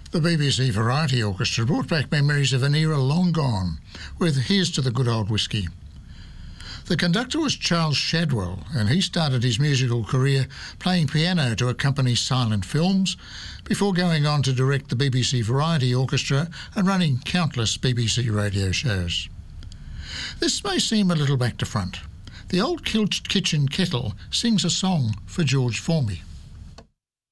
The BBC Variety Orchestra brought back memories of an era long gone with Here's to the Good Old Whiskey. The conductor was Charles Shadwell, and he started his musical career playing piano to accompany silent films before going on to direct the BBC Variety Orchestra and running countless BBC radio shows. This may seem a little back to front. The Old Kitchen Kettle sings a song for George Formby.